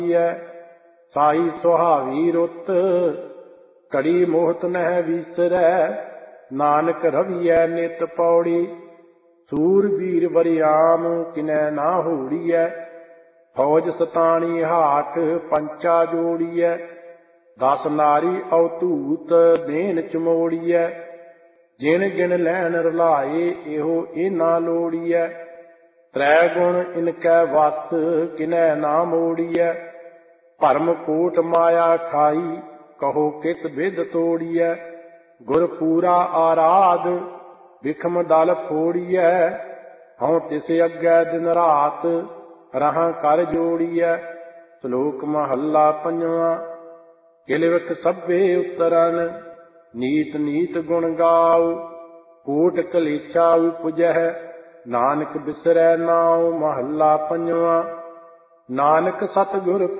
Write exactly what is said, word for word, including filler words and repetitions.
ਸਾਈ ਸੁਹਾਵੀ ਰੁੱਤ ਘੜੀ ਮੋਹਤ ਨਹਿ ਵੀਸਰੈ। ਨਾਨਕ ਰਵੀਐ ਨਿਤ ਪੌੜੀ ਸੂਰਬੀਰ ਵਰਿਆਮ ਕਿਨੈ ਨਾ ਹੋੜੀਐ। ਫੌਜ ਸਤਾਣੀ ਹਾਕ ਪੰਚਾ ਜੋੜੀਐ। ਦਸ ਨਾਰੀ ਅਵਧੂਤ ਦੇਨ ਚਮੋੜੀਐ। ਜਿਣ ਜਿਣ ਲੈਣ ਰਲਾਏ ਇਹੋ ਇਹਨਾਂ ਲੋੜੀਐ। ਤ੍ਰੈ ਗੁਣ ਇਨਕੈ ਵਸ ਕਿਨੈ ਨਾ ਮੋੜੀਐ। ਭਰਮ ਕੋਟ ਮਾਇਆ ਖਾਈ ਕਹੋ ਕਿਤ ਬਿਧ ਤੋੜੀਐ। ਗੁਰ ਪੂਰਾ ਆਰਾਧ ਬਿਖਮ ਦਲ ਫੋੜੀਐ। ਹਉ ਤਿਸ ਅੱਗੇ ਦਿਨ ਰਾਤ ਰਹਾਂ ਕਰ ਜੋੜੀਐ। ਸ਼ਲੋਕ ਮਹੱਲਾ ਪੰਜਵਾਂ। ਕਿਲਵਟ ਸਭੇ ਉਤਰਨ ਨੀਤ ਨੀਤ ਗੁਣ ਗਾਉ। ਕੋਟ ਕਲੇਚਾ ਉਪਜਹਿ ਨਾਨਕ ਬਿਸਰੈ ਨਾਉ। ਮਹੱਲਾ ਪੰਜਵਾਂ। ਨਾਨਕ ਸਤਿਗੁਰ